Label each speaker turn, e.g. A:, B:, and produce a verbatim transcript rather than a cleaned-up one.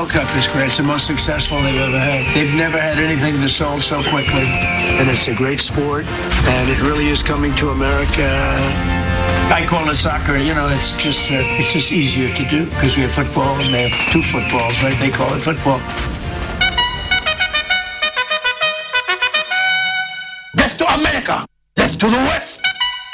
A: World Cup is great. It's the most successful they've ever had. They've never had anything that sold so quickly. And it's a great sport, and it really is coming to America. I call it soccer. You know, it's just uh, it's just easier to do because we have football and they have two footballs, right? They call it football.